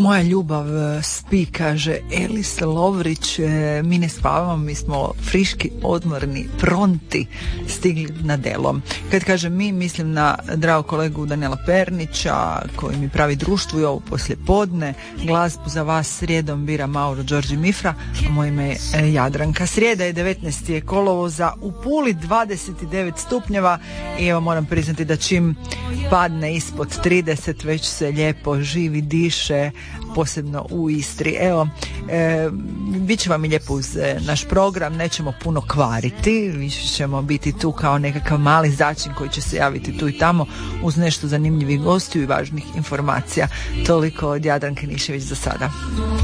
Moja ljubav spi, kaže Elis Lovrić. Mi ne spavamo, mi smo friški, odmorni, pronti, stigli na delo. Kad kažem mi, mislim na dragog kolegu Danijela Pernića koji mi pravi društvo i ovo poslijepodne. Glazbu za vas srijedom bira Mauro Đorđe Mifra, a moje ime je Jadranka. Srijeda je 19. kolovoza, u Puli 29 stupnjeva i evo moram priznati da čim padne ispod 30 već se lijepo živi, diše, posebno u Istri. Evo, bit će vam i lijepo uz naš program, nećemo puno kvariti, više ćemo biti tu kao nekakav mali začin koji će se javiti tu i tamo uz nešto zanimljivih gostiju i važnih informacija. Toliko od Jadranke Nišević za sada.